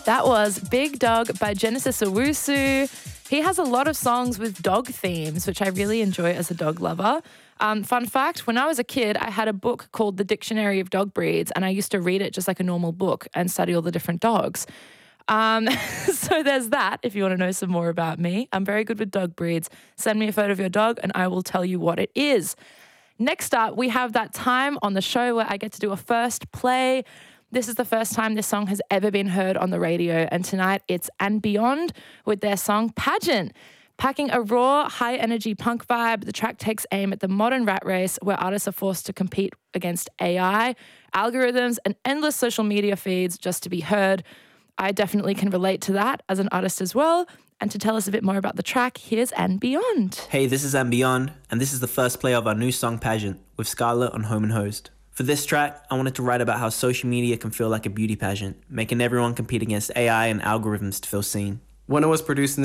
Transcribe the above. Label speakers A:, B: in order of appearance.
A: That was Big Dog by Genesis Owusu. He has a lot of songs with dog themes, which I really enjoy as a dog lover. Fun fact, when I was a kid, I had a book called The Dictionary of Dog Breeds, and I used to read it just like a normal book and study all the different dogs. So there's that if you want to know some more about me. I'm very good with dog breeds. Send me a photo of your dog and I will tell you what it is. Next up, we have that time on the show where I get to do a first play. This is the first time this song has ever been heard on the radio, and tonight it's And Beyond with their song Pageant. Packing a raw, high-energy punk vibe, the track takes aim at the modern rat race where artists are forced to compete against AI, algorithms, and endless social media feeds just to be heard. I definitely can relate to that as an artist as well. And to tell us a bit more about the track, here's And Beyond.
B: Hey, this is And Beyond, and this is the first play of our new song Pageant with Scarlett on Home and Host. For this track, I wanted to write about how social media can feel like a beauty pageant, making everyone compete against AI and algorithms to feel seen.
C: When I was producing